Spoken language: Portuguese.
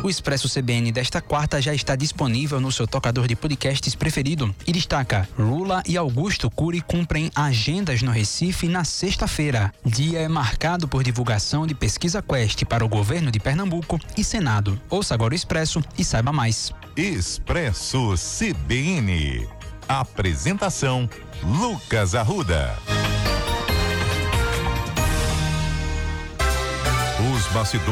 O Expresso CBN desta quarta já está disponível no seu tocador de podcasts preferido e destaca: Lula e Augusto Cury cumprem agendas no Recife na sexta-feira. Dia é marcado por divulgação de pesquisa Quest para o governo de Pernambuco e Senado. Ouça agora o Expresso e saiba mais. Expresso CBN. Apresentação: Lucas Arruda. Os bastidores